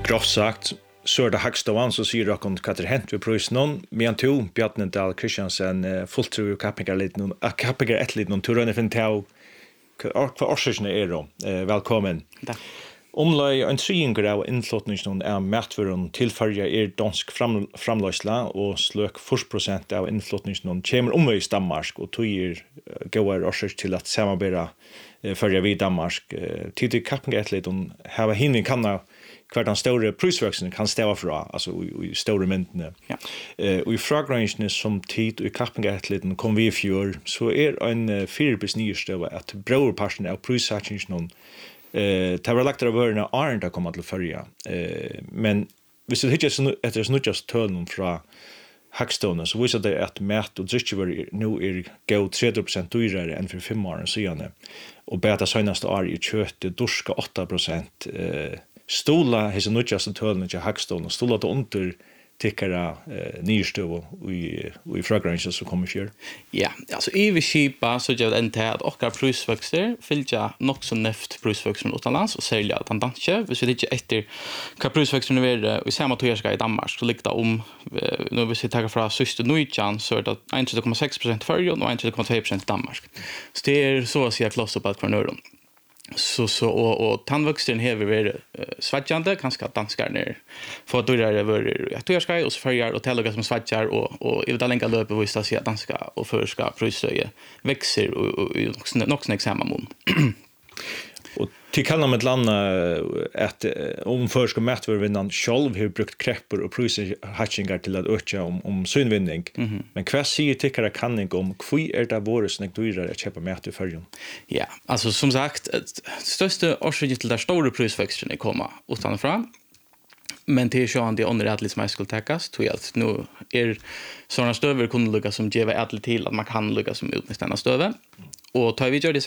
grovt sagt, så det Hagståan som sier dere hva det hent ved prøysen noen, men to, Bjarne Dahl Kristiansen, fullt tro kappinger et litt noen turene finner til hva årsøkene da. Velkommen. Takk. Omlai en triinger av innflotningen matvaron tilfølger dansk framløsla og sløk 40% av innflotningen kommer omvei i Danmark og tog gåar årsøk til at samarbeida følger vi i Danmark. Tidig kappinger et litt hava hinning kanna hver den store prisveksten kan stava fra, altså i store myndene. Ja. Og i fragrensene som tid og i kappengatleden kom vi i fjør, så en fyrbis nyestøve at brøverparten av prissatsingen det var lagt av vørene Arne da kom til å følge. Men hvis du ikke etter snudjas tølen fra Hagstående, så viser det at mat og drikkevarer nå gå 30% dyrere enn for 5 år siden. Og beta seneste år i kjøttet dorska 8%. Stola hese nutjaste tølene til Hagstående, stola til under tikkara nyrstøv i fragrensene som kommer fjør. Ja, altså i vi skipa så gjør det enn til at okkar prusvøkster fylgja nok så neft prusvøksten utenlands og særlig at han danser. Hvis vi ikke etter hva prusvøksten er i samme togjerska i Danmark, så ligger det når hvis vi tager fra søste Nujjan, så det 1,6% Førjøen og 1,2% Danmark. Så det så å si kloss opp at hver nøren. Og tannvoksten har vært svedjande, kanskje at danskerne får dyrere vært togjerskei, og så følger og tillegger som svedjer, og i det lenge løpet hvor vi at danska og førska prøysøye vekser i nok sånn eksamen. Og til kan med landa at førska matvarevinnan själv har brukt krepper og prøyshatchingar til at øke om synvinning. Men hva sier tikkara kanning om hvor det våre sånn dyrere å kjøpe mat i Førjøen? Ja, altså som sagt, største årsøkje til der store prøysvekstene kommer utenfra. Men det så det under att liksom skulle täckas tror jag att nu såna stöver kunde lucka som ger ädligt till att man kan lucka som utnyttja denna stöve och tar vi gör det